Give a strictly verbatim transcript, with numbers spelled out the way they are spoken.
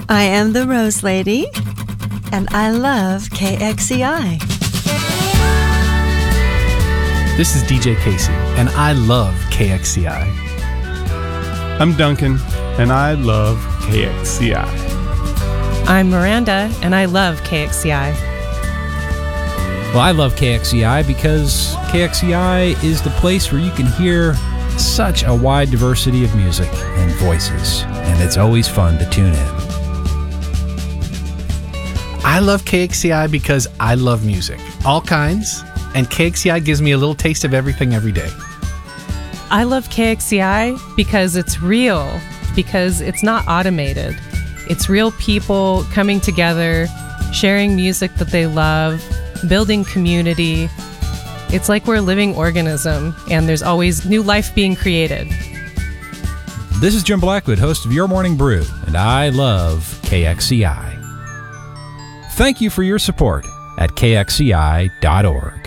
I am the Rose Lady, and I love K X E I. This is D J Casey, and I love K X C I. I'm Duncan, and I love K X C I. I'm Miranda, and I love K X C I. Well, I love K X C I because K X C I is the place where you can hear such a wide diversity of music and voices, and it's always fun to tune in. I love K X C I because I love music, all kinds, and K X C I gives me a little taste of everything every day. I love K X C I because it's real, because it's not automated. It's real people coming together, sharing music that they love, building community. It's like we're a living organism, and there's always new life being created. This is Jim Blackwood, host of Your Morning Brew, and I love K X C I. Thank you for your support at K X C I dot org.